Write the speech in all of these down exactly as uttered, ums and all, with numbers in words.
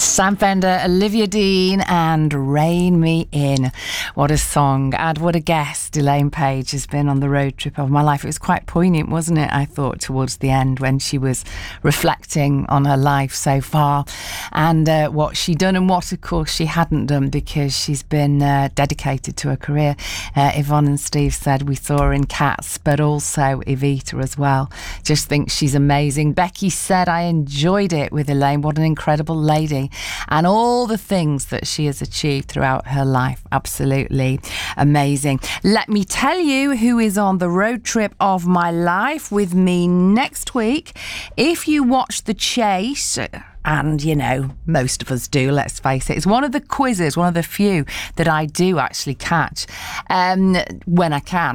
Sam Fender, Olivia Dean and Rein Me In. What a song, and what a guest Elaine Paige has been on the road trip of my life. It was quite poignant, wasn't it, I thought, towards the end when she was reflecting on her life so far and uh, what she'd done and what, of course, she hadn't done, because she's been uh, dedicated to her career. Uh, Yvonne and Steve said we saw her in Cats, but also Evita as well. Just think she's amazing. Becky said, I enjoyed it with Elaine. What an incredible lady. And all the things that she has achieved throughout her life. Absolutely amazing. Let me tell you who is on the road trip of my life with me next week. If you watch The Chase, and, you know, most of us do, let's face it. It's one of the quizzes, one of the few that I do actually catch um, when I can.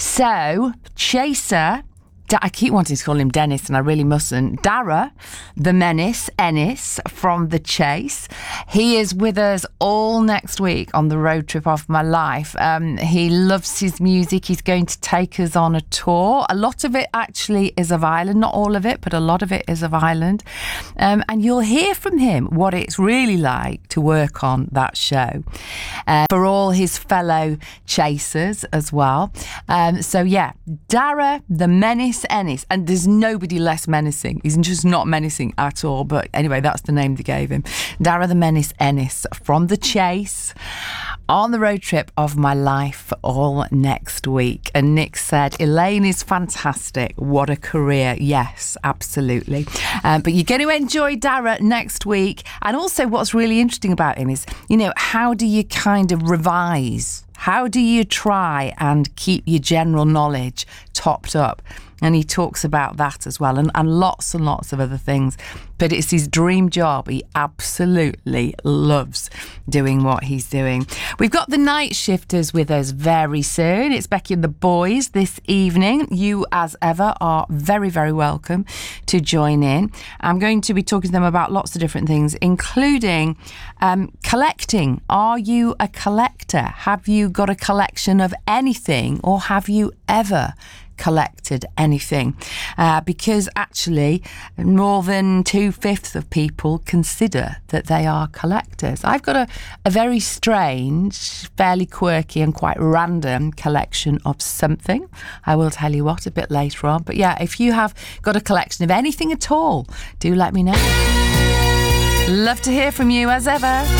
So, Chaser... I keep wanting to call him Dennis, and I really mustn't. Dara, the Menace Ennis from The Chase. He is with us all next week on the road trip of my life. Um, he loves his music. He's going to take us on a tour. A lot of it actually is of Ireland. Not all of it, but a lot of it is of Ireland. Um, and you'll hear from him what it's really like to work on that show. Uh, for all his fellow chasers as well. Um, so, yeah, Dara, the Menace Ennis, and there's nobody less menacing. He's just not menacing at all, but anyway, that's the name they gave him. Dara the Menace Ennis from The Chase on the road trip of my life all next week. And Nick said, Elaine is fantastic. What a career. Yes, absolutely. Um, but you're going to enjoy Dara next week. And also what's really interesting about him is, you know, how do you kind of revise? How do you try and keep your general knowledge topped up? And he talks about that as well, and, and lots and lots of other things. But it's his dream job. He absolutely loves doing what he's doing. We've got the Night Shifters with us very soon. It's Becky and the boys this evening. You, as ever, are very, very welcome to join in. I'm going to be talking to them about lots of different things, including um, collecting. Are you a collector? Have you got a collection of anything, or have you ever collected anything? Uh, because actually more than two-fifths of people consider that they are collectors. I've got a, a very strange, fairly quirky and quite random collection of something. I will tell you what a bit later on. But yeah, if you have got a collection of anything at all, do let me know. Love to hear from you as ever.